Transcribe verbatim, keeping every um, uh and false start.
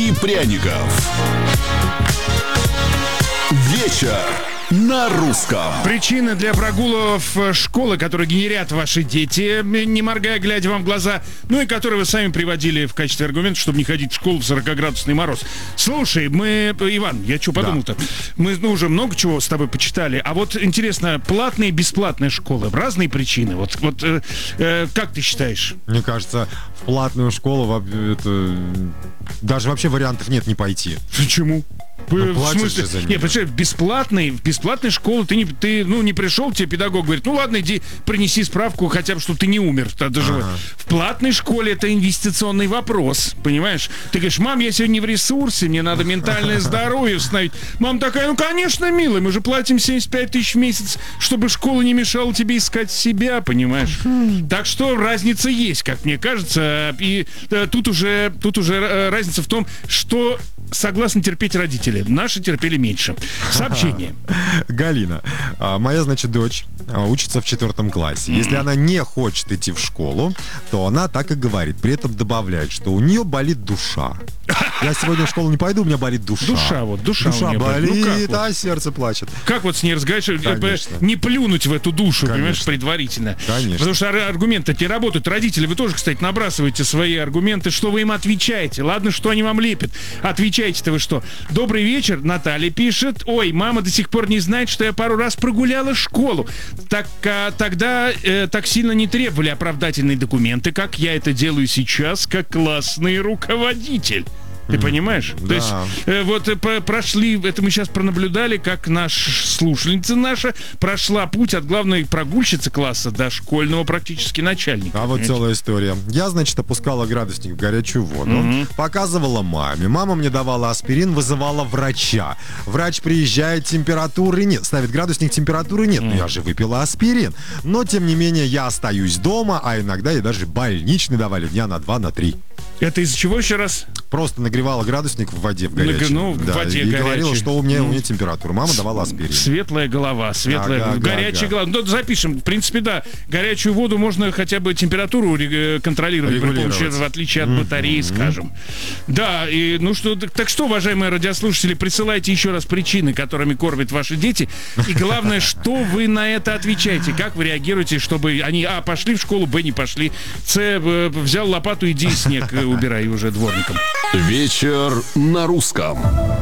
и пряников. Вечер на русском. Причины для прогулов школы, которые генерят ваши дети, не моргая, глядя вам в глаза, ну и которые вы сами приводили в качестве аргумента, чтобы не ходить в школу в сорокаградусный мороз. Слушай, мы, Иван, я что подумал-то? Да. Мы ну, уже много чего с тобой почитали, а вот интересно, платные и бесплатные школы, разные причины. Вот, вот э, э, как ты считаешь? Мне кажется, в платную школу это, даже вообще вариантов нет не пойти. Почему? Ну, в смысле, за нет, в бесплатной, в бесплатной школе ты не, ты, ну, не пришел, тебе педагог говорит, ну ладно, иди принеси справку хотя бы, что ты не умер. Ага. В платной школе это инвестиционный вопрос, понимаешь? Ты говоришь, мам, я сегодня не в ресурсе, мне надо ментальное здоровье установить. Мама такая, ну конечно, милая, мы же платим семьдесят пять тысяч в месяц, чтобы школа не мешала тебе искать себя, понимаешь? Так что разница есть, как мне кажется, и э, тут уже, тут уже э, разница в том, что согласны терпеть родители. Наши терпели меньше. Сообщение. Галина. Моя, значит, дочь учится в четвертом классе. Если она не хочет идти в школу, то она так и говорит. При этом добавляет, что у нее болит душа. Я сегодня в школу не пойду, у меня болит душа. Душа вот, душа, душа у меня болит, болит. Ну, как, а вот? Сердце плачет. Как вот с ней разговаривать, не плюнуть в эту душу, Конечно. Понимаешь, предварительно. Конечно. Потому что аргументы не работают. Родители, вы тоже, кстати, набрасываете свои аргументы, что вы им отвечаете. Ладно, что они вам лепят. Отвечаете-то вы что? Добрый вечер, Наталья пишет. Ой, мама до сих пор не знает, что я пару раз прогуляла школу. Так, а, тогда э, так сильно не требовали оправдательные документы, как я это делаю сейчас, как классный руководитель. Ты понимаешь? Да. То есть э, вот э, по, прошли, это мы сейчас пронаблюдали, как наша слушательница наша прошла путь от главной прогульщицы класса до школьного практически начальника. А вот целая история. Я, значит, опускала градусник в горячую воду, mm-hmm. показывала маме. Мама мне давала аспирин, вызывала врача. Врач приезжает, температуры нет. Ставит градусник, температуры нет. Mm-hmm. Ну я же выпила аспирин. Но, тем не менее, я остаюсь дома, а иногда и даже больничный давали дня на два, на три. Это из-за чего еще раз? Просто нагревала градусник в воде в горячей. Ну, в да, воде и горячей. говорила, что у меня, у меня температура. Мама давала аспирин. Светлая голова, светлая, ага, горячая ага. голова. Ну, запишем. В принципе, да, горячую воду можно хотя бы температуру контролировать при помощи, в отличие от батареи, mm-hmm. скажем. Да, и ну что, так что, уважаемые радиослушатели, присылайте еще раз причины, которыми кормят ваши дети. И главное, что вы на это отвечаете, как вы реагируете, чтобы они, а, пошли в школу, б, не пошли, с, взял лопату, иди снег убирай уже дворником. Вечер на русском.